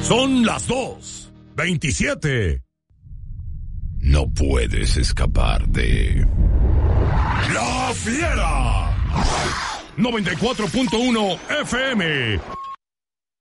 Son las 2:27. No puedes escapar de La Fiera 94.1 FM.